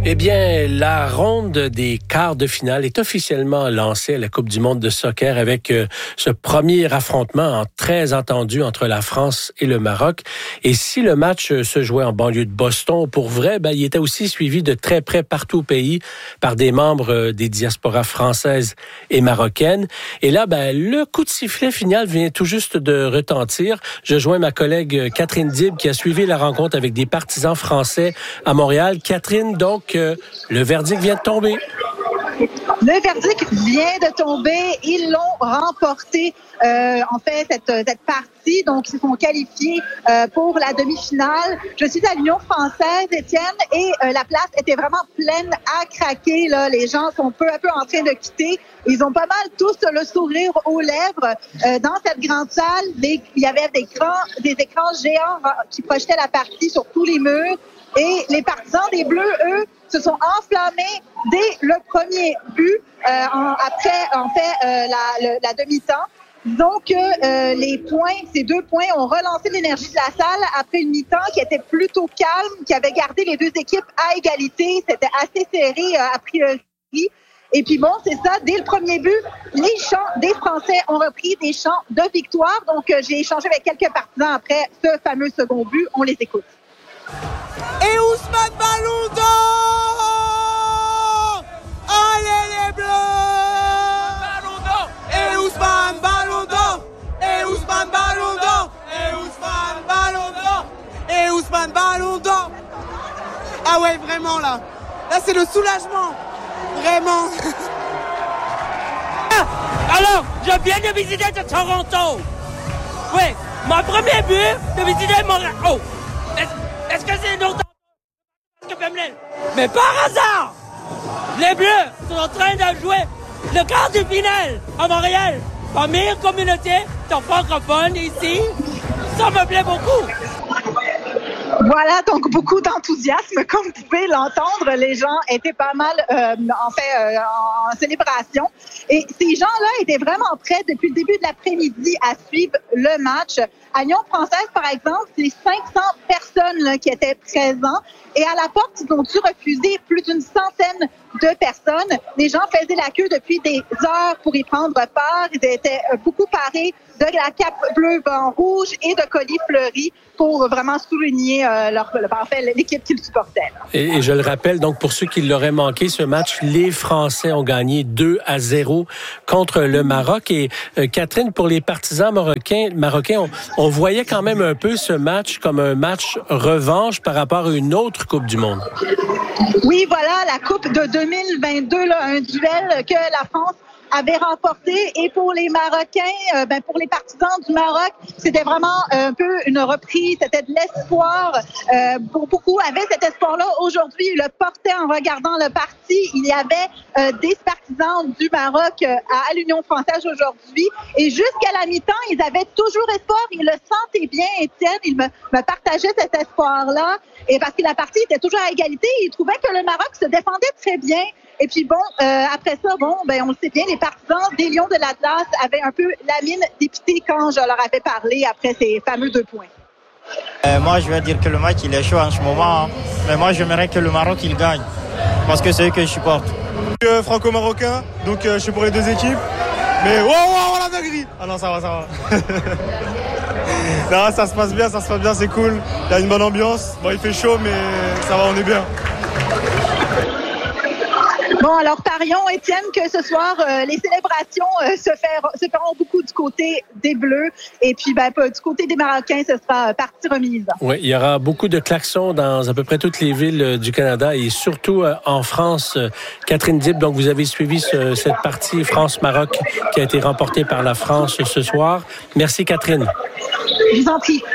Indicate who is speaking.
Speaker 1: Eh bien, la ronde des quarts de finale est officiellement lancée à la Coupe du monde de soccer avec ce premier affrontement très attendu entre la France et le Maroc. Et si le match se jouait en banlieue de Boston, pour vrai, il était aussi suivi de très près partout au pays par des membres des diasporas françaises et marocaines. Et là, le coup de sifflet final vient tout juste de retentir. Je joins ma collègue Catherine Dib qui a suivi la rencontre avec des partisans français à Montréal. Catherine, donc, le verdict vient de tomber.
Speaker 2: Le verdict vient de tomber. Ils l'ont remporté, cette partie. Donc, ils se sont qualifiés pour la demi-finale. Je suis à l'Union française, Étienne, et la place était vraiment pleine à craquer. Là. Les gens sont peu à peu en train de quitter. Ils ont pas mal tous le sourire aux lèvres. Dans cette grande salle, il y avait des écrans géants qui projetaient la partie sur tous les murs. Et les partisans des Bleus, eux, se sont enflammés dès le premier but, après la demi-temps. Donc, ces 2 points ont relancé l'énergie de la salle après une mi-temps qui était plutôt calme, qui avait gardé les deux équipes à égalité. C'était assez serré a priori. Et puis c'est ça, dès le premier but, les chants des Français ont repris des chants de victoire. Donc, j'ai échangé avec quelques partisans après ce fameux second but. On les écoute.
Speaker 3: Et Ousmane Ballon d'Or! Allez les Bleus! Ballon d'Or! Et Ousmane Ballon d'Or! Et Ousmane Ballon d'Or! Et Ousmane Ballon d'Or! Et Ousmane Ballon d'Or! Ah ouais, vraiment là! Là c'est le soulagement! Vraiment!
Speaker 4: Alors, je viens de visiter de Toronto! Oui, mon premier but de visiter Montréal! Oh! Est-ce que c'est une autre mais par hasard, les Bleus sont en train de jouer le quart de finale à Montréal. Parmi une communauté de francophones ici, ça me plaît beaucoup.
Speaker 2: Voilà, donc beaucoup d'enthousiasme. Comme vous pouvez l'entendre, les gens étaient pas mal en célébration. Et ces gens-là étaient vraiment prêts depuis le début de l'après-midi à suivre le match. À Lyon française, par exemple, c'est 500 personnes là, qui étaient présentes. Et à la porte, ils ont dû refuser plus d'une centaine de personnes. Les gens faisaient la queue depuis des heures pour y prendre part. Ils étaient beaucoup parés de la cape bleu, blanc, rouge et de colis fleuris pour vraiment souligner l'équipe qu'ils supportaient.
Speaker 1: Et je le rappelle, donc pour ceux qui l'auraient manqué, ce match, les Français ont gagné 2-0 contre le Maroc. Et Catherine, pour les partisans marocains, on voyait quand même un peu ce match comme un match revanche par rapport à une autre Coupe du monde.
Speaker 2: Oui, voilà, la Coupe de 2022, là, un duel que la France avait remporté. Et pour les Marocains, pour les partisans du Maroc, c'était vraiment un peu une reprise, c'était de l'espoir. Pour beaucoup avaient cet espoir-là. Aujourd'hui, ils le portaient en regardant le parti. Il y avait des partisans du Maroc à l'Union française aujourd'hui. Et jusqu'à la mi-temps, ils avaient toujours espoir. Ils le sentaient bien, Étienne. Ils me partageaient cet espoir-là. Et parce que la partie était toujours à égalité, ils trouvaient que le Maroc se défendait très bien. Et puis après ça, on le sait bien, les partisans des Lions de l'Atlas avaient un peu la mine dépitée quand je leur avais parlé après ces fameux 2 points.
Speaker 5: Moi, je vais dire que le match, il est chaud en ce moment. Mais moi, j'aimerais que le Maroc, il gagne. Parce que c'est eux que je supporte.
Speaker 6: Franco-marocain, donc je suis pour les deux équipes. Mais la dinguerie! Ah non, ça va. Non, ça se passe bien, c'est cool. Il y a une bonne ambiance. Il fait chaud, mais ça va, on est bien.
Speaker 2: Alors parions, Étienne, que ce soir, les célébrations se feront beaucoup du côté des Bleus. Et puis, du côté des Marocains, ce sera partie remise.
Speaker 1: Oui, il y aura beaucoup de klaxons dans à peu près toutes les villes du Canada et surtout en France. Catherine Dib, donc vous avez suivi cette partie France-Maroc qui a été remportée par la France ce soir. Merci, Catherine.
Speaker 2: Je vous en prie.